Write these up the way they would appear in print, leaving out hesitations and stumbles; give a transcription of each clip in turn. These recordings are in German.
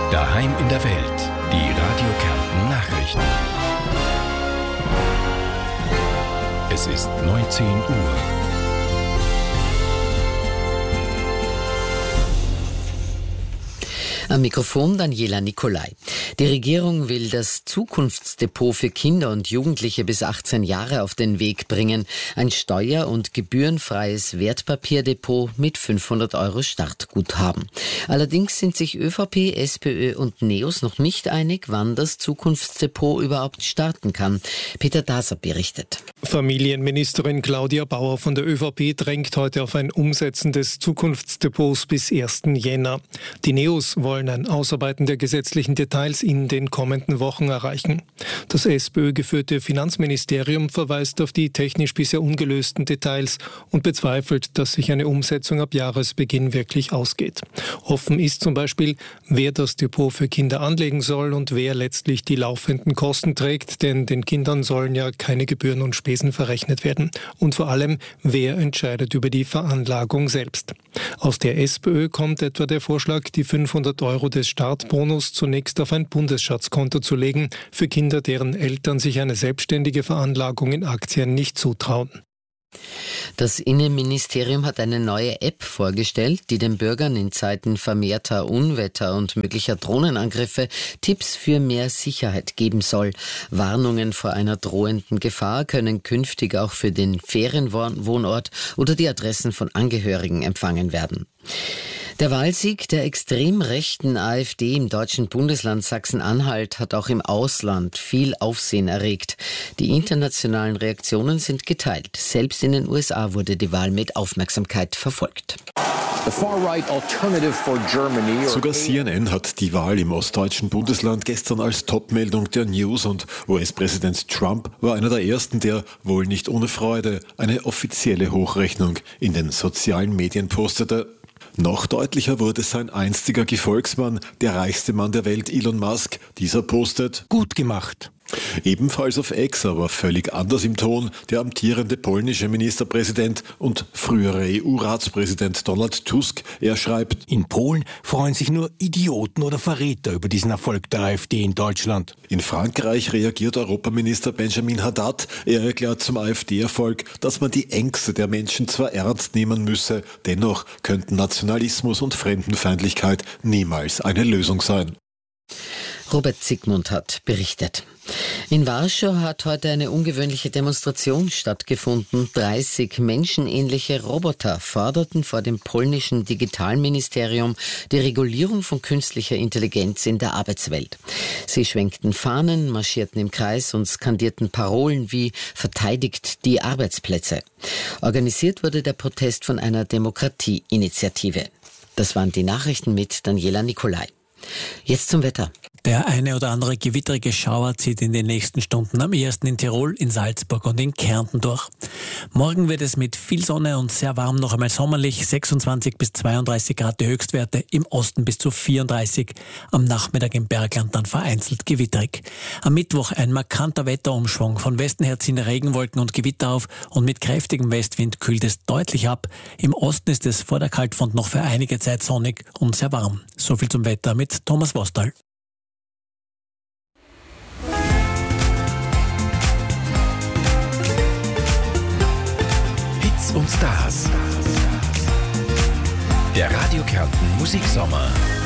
Daheim in der Welt. Die Radio Kärnten Nachrichten. Es ist 19 Uhr. Am Mikrofon Daniela Nicolai. Die Regierung will das Zukunftsdepot für Kinder und Jugendliche bis 18 Jahre auf den Weg bringen. Ein steuer- und gebührenfreies Wertpapierdepot mit 500 € Startguthaben. Allerdings sind sich ÖVP, SPÖ und NEOS noch nicht einig, wann das Zukunftsdepot überhaupt starten kann. Peter Daser berichtet. Familienministerin Claudia Bauer von der ÖVP drängt heute auf ein Umsetzen des Zukunftsdepots bis 1. Jänner. Die NEOS wollen ein Ausarbeiten der gesetzlichen Details in den kommenden Wochen erreichen. Das SPÖ-geführte Finanzministerium verweist auf die technisch bisher ungelösten Details und bezweifelt, dass sich eine Umsetzung ab Jahresbeginn wirklich ausgeht. Offen ist zum Beispiel, wer das Depot für Kinder anlegen soll und wer letztlich die laufenden Kosten trägt, denn den Kindern sollen ja keine Gebühren und Spesen verrechnet werden. Und vor allem, wer entscheidet über die Veranlagung selbst. Aus der SPÖ kommt etwa der Vorschlag, die 500 € des Startbonus zunächst auf ein Bundesschatzkonto zu legen, für Kinder, deren Eltern sich eine selbstständige Veranlagung in Aktien nicht zutrauen. Das Innenministerium hat eine neue App vorgestellt, die den Bürgern in Zeiten vermehrter Unwetter und möglicher Drohnenangriffe Tipps für mehr Sicherheit geben soll. Warnungen vor einer drohenden Gefahr können künftig auch für den Ferienwohnort oder die Adressen von Angehörigen empfangen werden. Der Wahlsieg der extrem rechten AfD im deutschen Bundesland Sachsen-Anhalt hat auch im Ausland viel Aufsehen erregt. Die internationalen Reaktionen sind geteilt. Selbst in den USA wurde die Wahl mit Aufmerksamkeit verfolgt. Sogar CNN hat die Wahl im ostdeutschen Bundesland gestern als Topmeldung der News und US-Präsident Trump war einer der ersten, der, wohl nicht ohne Freude, eine offizielle Hochrechnung in den sozialen Medien postete. Noch deutlicher wurde sein einstiger Gefolgsmann, der reichste Mann der Welt, Elon Musk. Dieser postet: Gut gemacht. Ebenfalls auf X, aber völlig anders im Ton, der amtierende polnische Ministerpräsident und frühere EU-Ratspräsident Donald Tusk. Er schreibt: In Polen freuen sich nur Idioten oder Verräter über diesen Erfolg der AfD in Deutschland. In Frankreich reagiert Europaminister Benjamin Haddad. Er erklärt zum AfD-Erfolg, dass man die Ängste der Menschen zwar ernst nehmen müsse, dennoch könnten Nationalismus und Fremdenfeindlichkeit niemals eine Lösung sein. Robert Zygmunt hat berichtet. In Warschau hat heute eine ungewöhnliche Demonstration stattgefunden. 30 menschenähnliche Roboter forderten vor dem polnischen Digitalministerium die Regulierung von künstlicher Intelligenz in der Arbeitswelt. Sie schwenkten Fahnen, marschierten im Kreis und skandierten Parolen wie „Verteidigt die Arbeitsplätze". Organisiert wurde der Protest von einer Demokratieinitiative. Das waren die Nachrichten mit Daniela Nicolai. Jetzt zum Wetter. Der eine oder andere gewitterige Schauer zieht in den nächsten Stunden am ehesten in Tirol, in Salzburg und in Kärnten durch. Morgen wird es mit viel Sonne und sehr warm noch einmal sommerlich, 26 bis 32 Grad die Höchstwerte, im Osten bis zu 34, am Nachmittag im Bergland dann vereinzelt gewitterig. Am Mittwoch ein markanter Wetterumschwung, von Westen her ziehen Regenwolken und Gewitter auf und mit kräftigem Westwind kühlt es deutlich ab. Im Osten ist es vor der Kaltfront noch für einige Zeit sonnig und sehr warm. So viel zum Wetter mit Thomas Wostal. Und Stars. Der Radio Kärnten Musiksommer.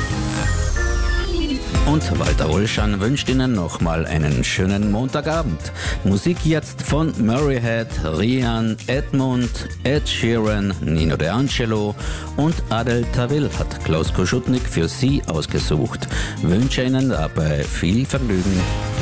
Und Walter Olschan wünscht Ihnen nochmal einen schönen Montagabend. Musik jetzt von Murray Head, Rian, Edmund, Ed Sheeran, Nino De Angelo und Adel Tawil hat Klaus Koschutnik für Sie ausgesucht. Wünsche Ihnen dabei viel Vergnügen.